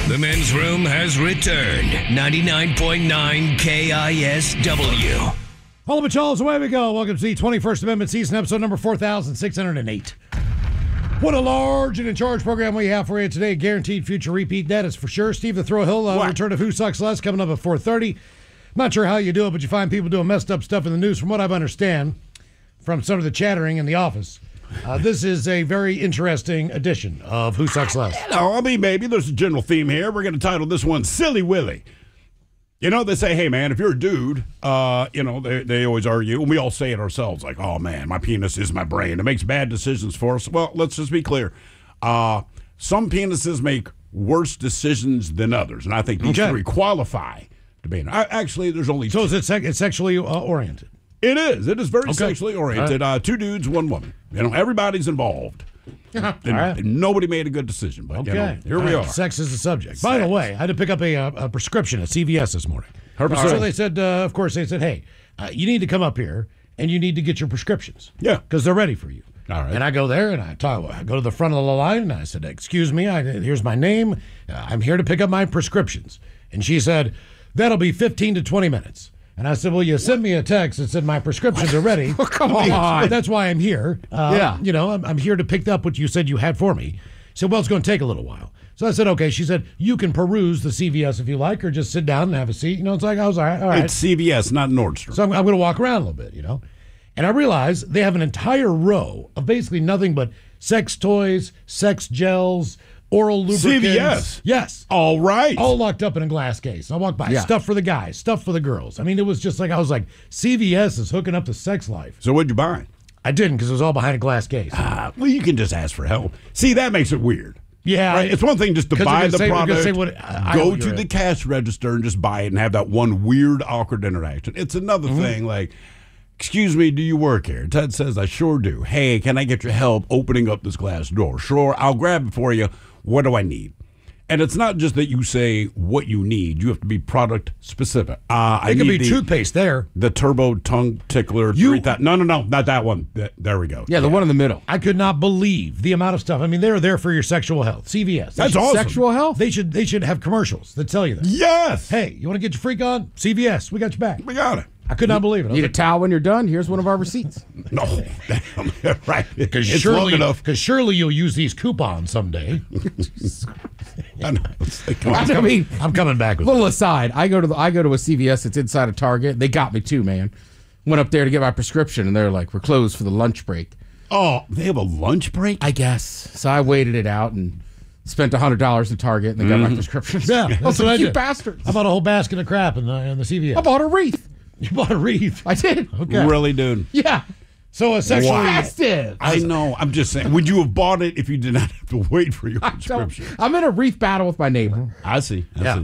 The men's room has returned. 99.9 KISW. Hold up, Charles. Away we go. Welcome to the 21st Amendment season, episode number 4,608. What a large and in charge program we have for you today. Guaranteed future repeat. That is for sure. Steve the Thrill Hill, return of Who Sucks Less, coming up at 4:30. Not sure how you do it, but you find people doing messed up stuff in the news. From what I understand, from some of the chattering in the office, this is a very interesting edition of Who Sucks Less. Maybe there's a general theme here. We're going to title this one Silly Willy. You know, they say, hey, man, if you're a dude, they always argue, and we all say it ourselves, like, oh, man, my penis is my brain. It makes bad decisions for us. Well, let's just be clear. Some penises make worse decisions than others, and I think these three qualify to be. Actually, there's only two. So it's sexually oriented? It is. It is very sexually oriented. Right. Two dudes, one woman. You know, everybody's involved. And nobody made a good decision. But here we are. Sex is the subject. By the way, I had to pick up a prescription at CVS this morning. So they said, of course, hey, you need to come up here and you need to get your prescriptions. Yeah. Because they're ready for you. All right. And I go there and I go to the front of the line and I said, excuse me, here's my name. I'm here to pick up my prescriptions. And she said, that'll be 15 to 20 minutes. And I said, well, you sent me a text that said my prescriptions are ready. Well, come on. That's why I'm here. You know, I'm here to pick up what you said you had for me. She said, well, it's going to take a little while. So I said, okay. She said, you can peruse the CVS if you like, or just sit down and have a seat. You know, it's like, I was all right. It's CVS, not Nordstrom. So I'm going to walk around a little bit, you know. And I realized they have an entire row of basically nothing but sex toys, sex gels, oral lubricants. CVS? Yes. All right. All locked up in a glass case. I walked by. Stuff for the guys, stuff for the girls. I mean, it was just like, I was like, CVS is hooking up the sex life. So what'd you buy? I didn't, because it was all behind a glass case. Well, you can just ask for help. See, that makes it weird. Yeah. Right? It's one thing just to buy the product, go to the at. cash register and just buy it and have that one weird, awkward interaction. It's another thing like, excuse me, do you work here? Ted says, I sure do. Hey, can I get your help opening up this glass door? Sure, I'll grab it for you. What do I need? And it's not just that you say what you need. You have to be product specific. It could be toothpaste there. The Turbo Tongue Tickler. No, not that one. There we go. Yeah, the one in the middle. I could not believe the amount of stuff. I mean, they're there for your sexual health. CVS. That's awesome. Sexual health? They should have commercials that tell you that. Yes. Hey, you want to get your freak on? CVS. We got your back. We got it. I could not believe it. Need a towel when you're done? Here's one of our receipts. No, right. Because surely you'll use these coupons someday. I mean, I'm coming back with a little aside. I go to a CVS that's inside of Target. They got me too, man. Went up there to get my prescription, and they're like, we're closed for the lunch break. Oh, they have a lunch break? I guess. So I waited it out and spent $100 at Target, and they got my prescription. Yeah, that's what I did. You bastards. I bought a whole basket of crap in the CVS. I bought a wreath. You bought a wreath? I did. Okay. Really, dude? Yeah. So essentially, I know. I'm just saying. Would you have bought it if you did not have to wait for your prescription? I'm in a wreath battle with my neighbor. I see.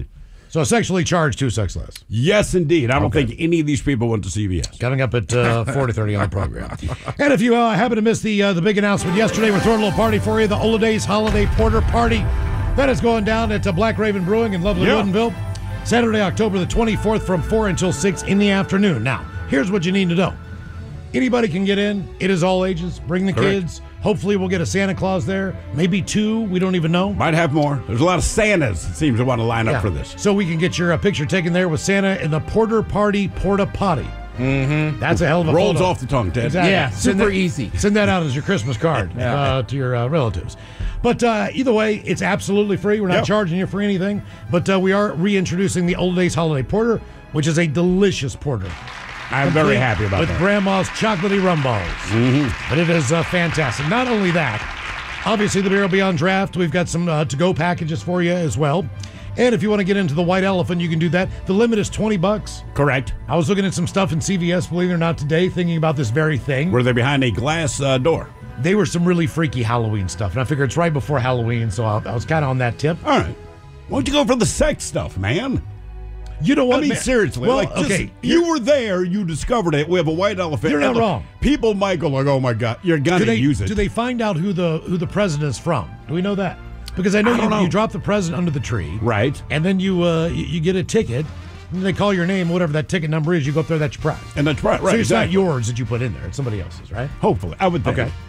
So sexually charged to sex less. Yes, indeed. I don't think any of these people went to CVS. Coming up at 4:30 on the program. And if you happen to miss the big announcement yesterday, we're throwing a little party for you. The Holidays Holiday Porter Party. That is going down at Black Raven Brewing in lovely Woodinville. Saturday, October the 24th from 4 until 6 in the afternoon. Now, here's what you need to know. Anybody can get in. It is all ages. Bring the kids. Hopefully we'll get a Santa Claus there. Maybe two. We don't even know. Might have more. There's a lot of Santas, it seems, that want to line up for this. So we can get your picture taken there with Santa in the Porter Party Porta Potty. Mm-hmm. That's a hell of a Rolls photo. Off the tongue, Ted. Exactly. Yeah, super easy. Send that out as your Christmas card to your relatives. But either way, it's absolutely free. We're not charging you for anything. But we are reintroducing the Old Days Holiday Porter, which is a delicious porter. I'm very happy about that. With Grandma's chocolatey rum balls. Mm-hmm. But it is fantastic. Not only that, obviously the beer will be on draft. We've got some to-go packages for you as well. And if you want to get into the White Elephant, you can do that. The limit is $20. Correct. I was looking at some stuff in CVS, believe it or not, today, thinking about this very thing. Were they behind a glass door? They were some really freaky Halloween stuff, and I figured it's right before Halloween, so I was kind of on that tip. All right. Why don't you go for the sex stuff, man? You know what? I mean, seriously. Well, okay. You were there. You discovered it. We have a white elephant. You're not wrong. People might go like, oh, my God, you're going to use it. Do they find out who the president is from? Do we know that? Because I know you drop the president under the tree. Right. And then you get a ticket. And they call your name, whatever that ticket number is. You go up there, that's your prize. And that's right. So it's not yours that you put in there. It's somebody else's, right? Hopefully. I would think. Okay.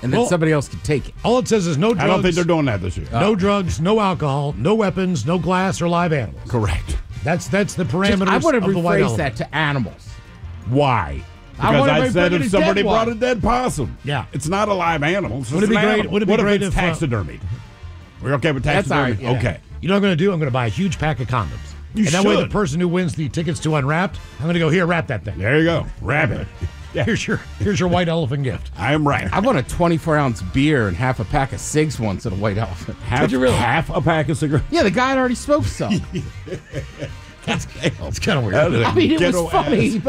and then somebody else can take it. All it says is no drugs. I don't think they're doing that this year. No drugs, no alcohol, no weapons, no glass or live animals. Correct. That's the parameters I would have of the white rephrased elephant. that to animals. Why? I Because wonder if I they said bring if a somebody dead brought one. a dead possum. Yeah. It's not a live animal. It's Would it just be an great- animal. would it be what great if it's if, taxidermied? We're okay with That's all taxidermy? right, yeah. Okay. You know what I'm going to do? I'm going to buy a huge pack of condoms. You and that way the should. person who wins the tickets to Unwrapped, I'm going to go, here, wrap that thing. There you go. Rabbit. Here's your white elephant gift. I am right. I won a 24-ounce beer and half a pack of cigs once at a White Elephant. Half a pack of cigarettes. Yeah, the guy had already smoked some. It's kind of weird. That is a I mean, it was ghetto funny. ass.